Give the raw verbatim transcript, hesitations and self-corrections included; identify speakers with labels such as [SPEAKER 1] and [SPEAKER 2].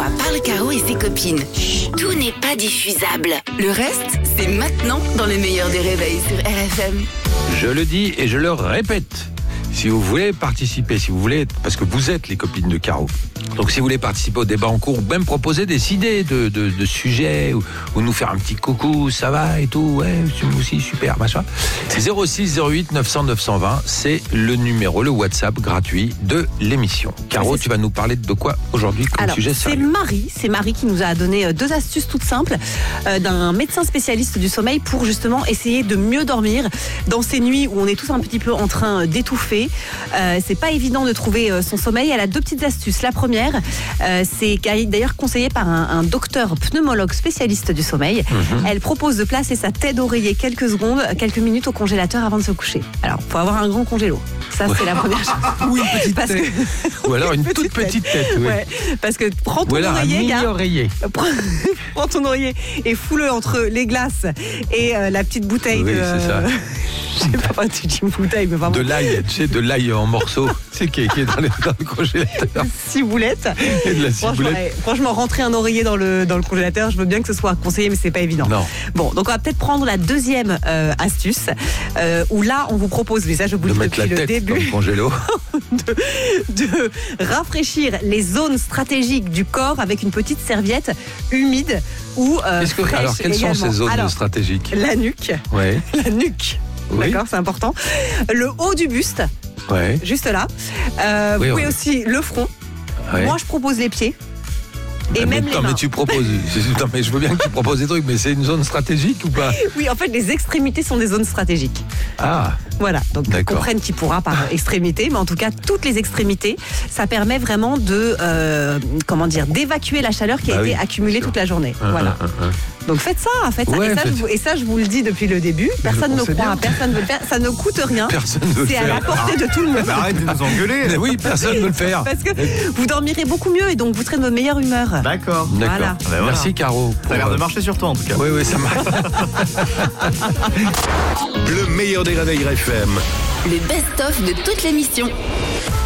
[SPEAKER 1] parle Caro et ses copines. Tout n'est pas diffusable. Le reste, c'est maintenant dans le meilleur des réveils sur R F M.
[SPEAKER 2] Je le dis et je le répète. Si vous voulez participer, si vous voulez, parce que vous êtes les copines de Caro. Donc si vous voulez participer au débat en cours, ou même proposer des idées de, de, de sujets, ou, ou nous faire un petit coucou, ça va et tout, ouais, vous aussi, super, machin. zéro six zéro huit neuf cents neuf cent vingt, c'est le numéro, le WhatsApp gratuit de l'émission. Caro,
[SPEAKER 3] Ouais,
[SPEAKER 2] tu vas nous parler de quoi aujourd'hui comme
[SPEAKER 3] Alors,
[SPEAKER 2] sujet
[SPEAKER 3] c'est
[SPEAKER 2] sérieux?
[SPEAKER 3] Marie, c'est Marie qui nous a donné deux astuces toutes simples euh, d'un médecin spécialiste du sommeil pour justement essayer de mieux dormir dans ces nuits où on est tous un petit peu en train d'étouffer. Euh, c'est pas évident de trouver euh, son sommeil. Elle a deux petites astuces. La première, euh, c'est d'ailleurs conseillé par un, un docteur pneumologue spécialiste du sommeil. Mmh. Elle propose de placer sa tête d'oreiller quelques secondes, quelques minutes au congélateur avant de se coucher. Alors, faut avoir un grand congélo. Ça, ouais. C'est la première chose.
[SPEAKER 2] Ou une petite
[SPEAKER 3] parce
[SPEAKER 2] tête.
[SPEAKER 3] Que...
[SPEAKER 2] Ou alors une, une toute petite tête. tête oui.
[SPEAKER 3] Ouais. Parce que prends ton
[SPEAKER 2] Ou alors
[SPEAKER 3] oreiller,
[SPEAKER 2] un mini
[SPEAKER 3] gars,
[SPEAKER 2] oreiller.
[SPEAKER 3] Prends, prends ton oreiller et fous-le entre les glaces et euh, la petite bouteille
[SPEAKER 2] oui,
[SPEAKER 3] de...
[SPEAKER 2] c'est ça.
[SPEAKER 3] Je sais pas, tu dis une bouteille, mais vraiment...
[SPEAKER 2] De l'ail, tu sais, de l'ail en morceaux, c'est qui, qui est dans, les, dans le congélateur.
[SPEAKER 3] Ciboulette.
[SPEAKER 2] Et de la ciboulette.
[SPEAKER 3] Franchement, franchement, rentrer un oreiller dans le, dans le congélateur, je veux bien que ce soit conseillé, mais c'est pas évident.
[SPEAKER 2] Non.
[SPEAKER 3] Bon, donc on va peut-être prendre la deuxième euh, astuce, euh, où là, on vous propose, mais ça je vous le dis depuis le début,
[SPEAKER 2] dans le congélo.
[SPEAKER 3] de, de rafraîchir les zones stratégiques du corps avec une petite serviette humide ou euh,
[SPEAKER 2] que,
[SPEAKER 3] fraîche.
[SPEAKER 2] Alors, quelles
[SPEAKER 3] également.
[SPEAKER 2] sont ces zones
[SPEAKER 3] alors,
[SPEAKER 2] stratégiques?
[SPEAKER 3] La nuque.
[SPEAKER 2] Ouais.
[SPEAKER 3] La nuque.
[SPEAKER 2] Oui.
[SPEAKER 3] D'accord, c'est important. Le haut du buste.
[SPEAKER 2] Ouais.
[SPEAKER 3] Juste là. Euh,
[SPEAKER 2] oui,
[SPEAKER 3] vous pouvez
[SPEAKER 2] ouais.
[SPEAKER 3] aussi le front.
[SPEAKER 2] Ouais.
[SPEAKER 3] Moi, je propose les pieds. Et
[SPEAKER 2] mais
[SPEAKER 3] même
[SPEAKER 2] non,
[SPEAKER 3] les mains.
[SPEAKER 2] mais tu proposes. Non, mais je veux bien que tu proposes des trucs, mais c'est une zone stratégique ou pas?
[SPEAKER 3] Oui, en fait, les extrémités sont des zones stratégiques.
[SPEAKER 2] Ah.
[SPEAKER 3] Voilà, donc comprenne qui pourra par extrémité, mais en tout cas, toutes les extrémités, ça permet vraiment de, euh, comment dire, d'évacuer la chaleur qui a bah été oui, accumulée toute la journée. Un, voilà. Un, un, un. Donc faites ça, faites ça.
[SPEAKER 2] Ouais,
[SPEAKER 3] et, ça
[SPEAKER 2] faites...
[SPEAKER 3] je vous, et ça, je vous le dis depuis le début. Personne ne croit, personne ne veut le faire. Ça ne coûte rien.
[SPEAKER 2] Personne ne veut le
[SPEAKER 3] faire. C'est à la portée de tout le monde.
[SPEAKER 4] Mais arrête de nous engueuler.
[SPEAKER 2] Mais oui, personne ne veut le faire.
[SPEAKER 3] Parce que vous dormirez beaucoup mieux et donc vous serez de meilleure humeur.
[SPEAKER 4] D'accord.
[SPEAKER 2] D'accord.
[SPEAKER 3] Voilà.
[SPEAKER 4] Ben voilà.
[SPEAKER 2] Merci Caro.
[SPEAKER 4] Ça a l'air de marcher sur toi en tout cas.
[SPEAKER 2] Oui, oui, ça marche.
[SPEAKER 5] Le meilleur des réveils R F M.
[SPEAKER 1] Le best-of de toute l'émission.